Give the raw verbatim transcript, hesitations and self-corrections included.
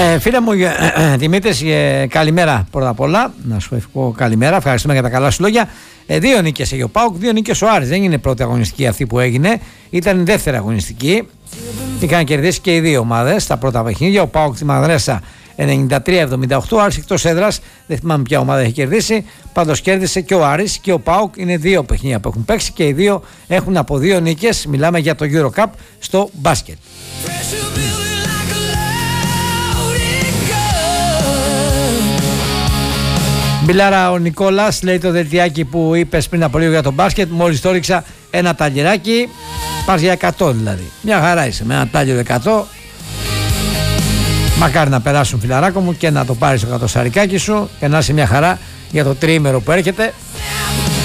Ε, φίλε μου, ε, ε, Δημήτρης, ε, καλημέρα πρώτα απ' όλα. Να σου ευχώ καλημέρα. Ευχαριστούμε για τα καλά σου λόγια. Ε, δύο νίκες έχει ο ΠΑΟΚ, δύο νίκες ο Άρης. Δεν είναι η πρώτη αγωνιστική αυτή που έγινε. Ήταν η δεύτερη αγωνιστική. Είχαν κερδίσει και οι δύο ομάδες στα πρώτα παιχνίδια. Ο ΠΑΟΚ στη Μαδρέσα ενενήντα τρία εβδομήντα οκτώ. Ο Άρης εκτός έδρας. Δεν θυμάμαι ποια ομάδα έχει κερδίσει. Πάντως κέρδισε και ο Άρης και ο ΠΑΟΚ. Είναι δύο παιχνίδια που έχουν παίξει και οι δύο έχουν από δύο νίκες. Μιλάμε για το Euro Cup στο μπάσκετ. Μπιλάρα ο Νικόλας λέει το δελτιάκι που είπες πριν από λίγο για το μπάσκετ. Μόλις το ρίξα ένα ταλιράκι. Πας για εκατό δηλαδή. Μια χαρά είσαι με ένα τάλιρο εκατό. Μακάρι να περάσουν, φιλαράκο μου, και να το πάρεις το κατοσαρικάκι σου και να είσαι μια χαρά για το τριήμερο που έρχεται.